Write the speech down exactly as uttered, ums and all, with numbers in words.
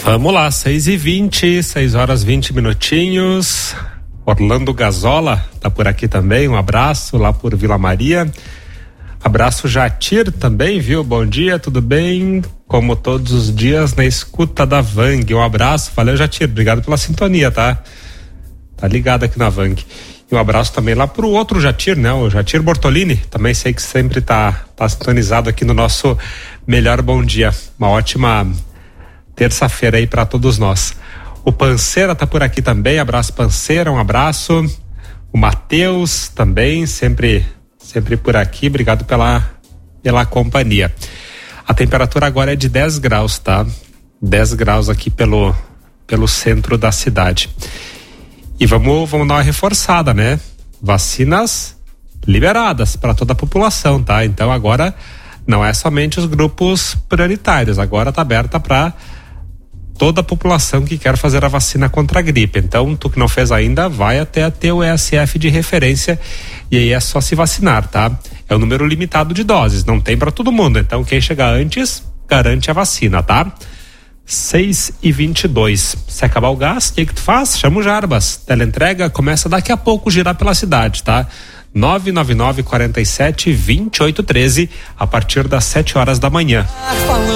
Vamos lá, seis e vinte, seis horas vinte minutinhos. Orlando Gazola tá por aqui também, um abraço lá por Vila Maria. Abraço Jatir também, viu? Bom dia, tudo bem? Como todos os dias na escuta da Vang. Um abraço, valeu Jatir, obrigado pela sintonia, tá? Tá ligado aqui na Vang. E um abraço também lá pro outro Jatir, né? O Jatir Bortolini, também sei que sempre tá, tá sintonizado aqui no nosso Melhor Bom Dia. Uma ótima terça-feira aí para todos nós. O Panceira tá por aqui também, abraço Panceira, um abraço. O Matheus também, sempre sempre por aqui, obrigado pela pela companhia. A temperatura agora é de dez graus, tá? dez graus aqui pelo pelo centro da cidade. E vamos vamos dar uma reforçada, né? Vacinas liberadas para toda a população, tá? Então agora não é somente os grupos prioritários, agora tá aberta para toda a população que quer fazer a vacina contra a gripe. Então, tu que não fez ainda, vai até a teu E S F de referência e aí é só se vacinar, tá? É um número limitado de doses, não tem para todo mundo. Então, quem chegar antes, garante a vacina, tá? seis e vinte e dois. Se acabar o gás, o que que tu faz? Chama o Jarbas. Teleentrega começa daqui a pouco girar pela cidade, tá? nove nove nove, quarenta e sete, vinte e oito, treze, a partir das sete horas da manhã.